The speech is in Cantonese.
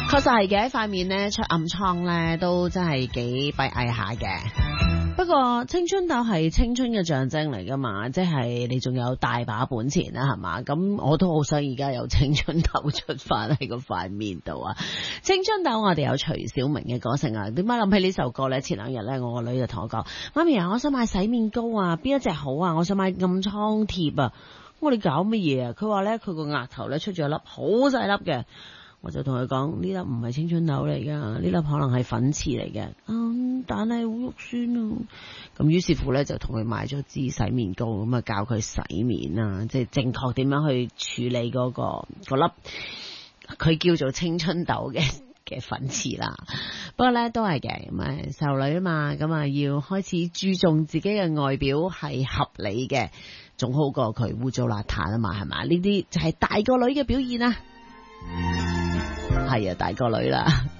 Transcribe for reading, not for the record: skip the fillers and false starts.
確實係嘅，塊面咧出暗瘡咧都真係幾閉翳下嘅。不過青春痘係青春嘅象徵嚟噶嘛，即係你仲有大把本錢啦，係嘛？咁我都好想而家有青春痘出翻喺個塊面度啊！青春痘我哋有徐小明嘅歌聲啊，點解諗起呢首歌呢？前兩日呢，我個女就同我講：媽咪啊，我想買洗面膏啊，邊一隻好啊？我想買暗瘡貼啊！我哋搞乜嘢啊？佢話呢，佢個額頭呢出咗一粒好細粒嘅。我就同佢講，呢粒唔係青春痘嚟噶，呢粒可能係粉刺嚟嘅。但係好肉酸啊！咁於是乎咧，就同佢買咗支洗面膏，咁啊教佢洗面啊，即係正確點樣去處理嗰粒佢叫做青春痘嘅粉刺啦。不過咧都係嘅，咁啊細路女啊嘛，咁啊要開始注重自己嘅外表係合理嘅，總好過佢污糟邋遢啊嘛，係嘛？呢啲就係大個女嘅表現啊！係啊，大個女啦。